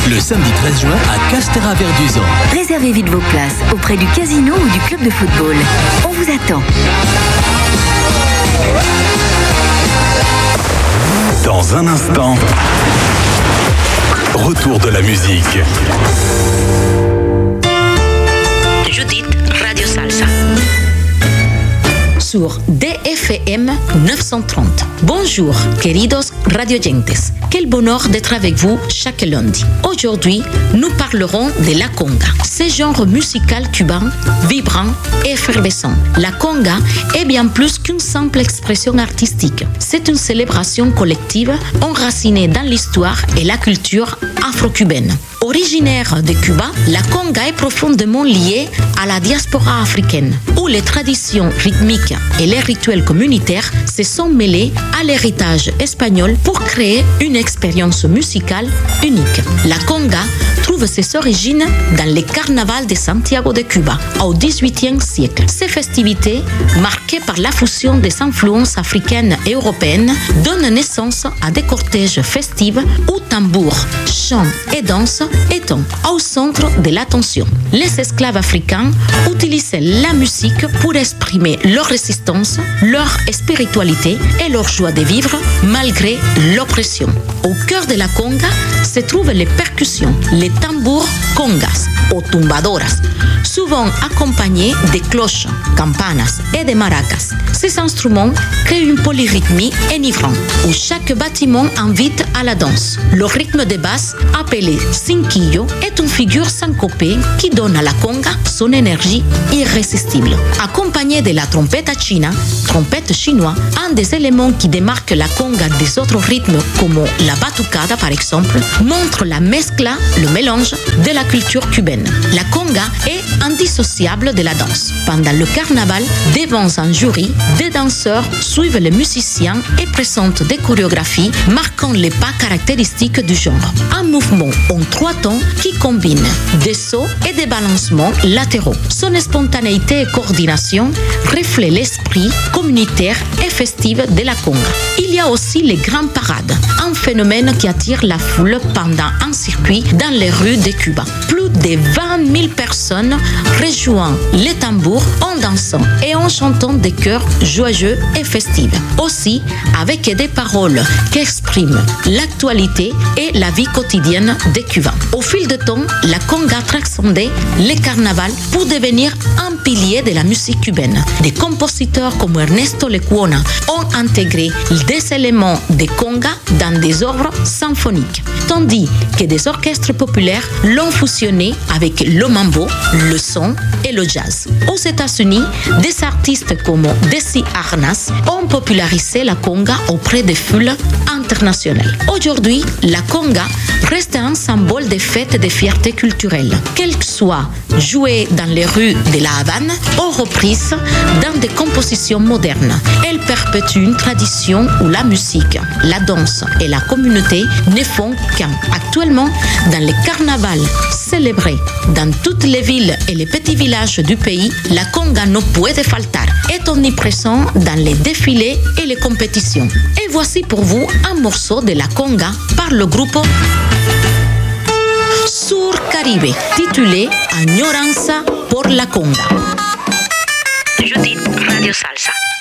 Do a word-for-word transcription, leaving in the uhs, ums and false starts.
le samedi treize juin à Castéra-Verduzan. Réservez vite vos places auprès du casino ou du club de football. On vous attend. Dans un instant, retour de la musique. Judith, Radio Salsa. Sur D F M neuf cent trente. Bonjour, queridos radioyentes. Quel bonheur d'être avec vous chaque lundi. Aujourd'hui, nous parlerons de la conga. Ce genre musical cubain, vibrant et effervescent. La conga est bien plus qu'une simple expression artistique. C'est une célébration collective enracinée dans l'histoire et la culture afro-cubaine. Originaire de Cuba, la conga est profondément liée à la diaspora africaine, où les traditions rythmiques et les rituels communautaires se sont mêlés à l'héritage espagnol pour créer une expérience musicale unique. La conga trouve ses origines dans le carnaval de Santiago de Cuba au dix-huitième siècle. Ces festivités, marquées par la fusion des influences africaines et européennes, donnent naissance à des cortèges festifs où tambours, chants et danses étant au centre de l'attention. Les esclaves africains utilisaient la musique pour exprimer leur résistance, leur spiritualité et leur joie de vivre malgré l'oppression. Au cœur de la conga se trouvent les percussions, les tambours congas ou tumbadoras, souvent accompagnés de cloches, campanas et de maracas. Ces instruments créent une polyrythmie enivrante où chaque bâtiment invite à la danse. Le rythme de basse, appelé cinquillo, est une figure syncopée qui donne à la conga son énergie irrésistible. Accompagné de la trompette china, trompette chinoise, un des éléments qui démarque la conga des autres rythmes comme la batucada par exemple, montre la mescla, le mélange de la culture cubaine. La conga est indissociable de la danse. Pendant le carnaval, devant un jury, des danseurs suivent les musiciens et présentent des chorégraphies marquant les pas caractéristiques du genre. Un mouvement en trois temps qui combine des sauts et des balancements latéraux. Son spontanéité et coordination reflètent l'esprit communautaire et festif de la conga. Il y a aussi les grandes parades, un phénomène qui attire la foule pendant un circuit dans les rues de Cuba. Plus de vingt mille personnes rejoignent les tambours en dansant et en chantant des chœurs joyeux et festifs. Aussi avec des paroles qui expriment l'actualité et la vie quotidienne des Cubains. Au fil du temps, la conga transcendait les carnavals pour devenir un pilier de la musique cubaine. Des compositeurs comme Ernesto Lecuona ont intégré des éléments de conga dans des œuvres symphoniques, tandis que des orchestres populaires l'ont fusionné avec le mambo, le son et le jazz. Aux États-Unis, des artistes comme Desi Arnaz ont popularisé la conga auprès des foules internationales. Aujourd'hui, la conga reste un symbole de fête et de fierté culturelle, qu'elle soit jouée dans les rues de La Havane ou reprise dans des compositions modernes. Elle perpétue une tradition où la musique, la danse et la communauté ne font qu'un. Actuellement, dans les carnavals célébrés dans toutes les villes et les petits villages du pays, la conga no puede faltar, est omniprésent dans les défilés et les compétitions. Et voici pour vous un morceau de la conga par le groupe Sur Caribe, titulé Añoranza por la conga. Judith, Radio Salsa.